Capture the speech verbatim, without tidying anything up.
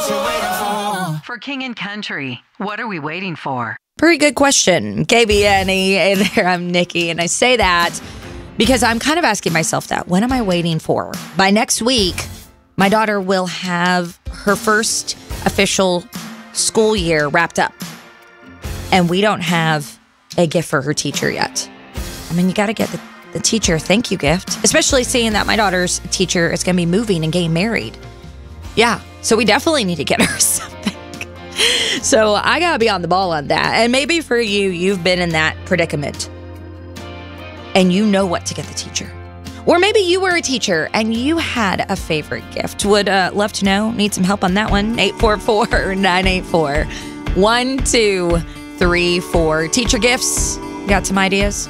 For King and Country, what are we waiting for? Pretty good question. K B N E. Hey there, I'm Nikki. And I say that because I'm kind of asking myself that. What am I waiting for? By next week, my daughter will have her first official school year wrapped up. And we don't have a gift for her teacher yet. I mean, you got to get the, the teacher a thank you gift, especially seeing that my daughter's teacher is going to be moving and getting married. Yeah, so we definitely need to get her something. So I got to be on the ball on that. And maybe for you, you've been in that predicament and you know what to get the teacher. Or maybe you were a teacher and you had a favorite gift. Would uh, love to know. Need some help on that one. eight four four, nine eight four, one two three four. Teacher gifts. Got some ideas?